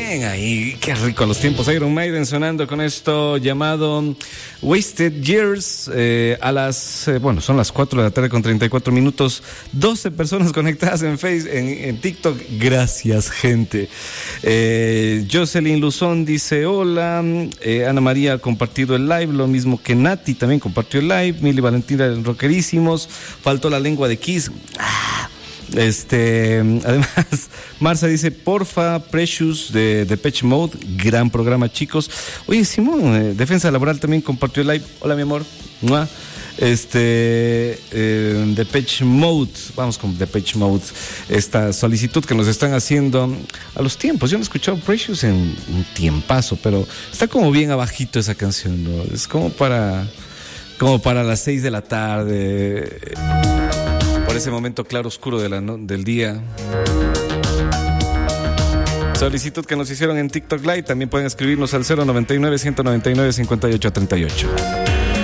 Bien, ahí, qué rico los tiempos. Iron Maiden sonando con esto llamado Wasted Years. Son las 4 de la tarde con 34 minutos. 12 personas conectadas en Facebook, en TikTok. Gracias, gente. Jocelyn Luzón dice hola. Ana María ha compartido el live, lo mismo que Nati también compartió el live. Mili Valentina, rockerísimos. Faltó la lengua de Kiss. Además, Marza dice, porfa, Precious de Depeche Mode, gran programa, chicos. Oye, Simón, Defensa Laboral también compartió el live. Hola, mi amor. ¡Mua! Depeche Mode, vamos con Depeche Mode, esta solicitud que nos están haciendo a los tiempos. Yo no he escuchado Precious en un tiempazo, pero está como bien abajito esa canción, ¿no? Es como para las 6 de la tarde. Por ese momento claro oscuro del día. Solicitud que nos hicieron en TikTok Live. También pueden escribirnos al 099-199-5838.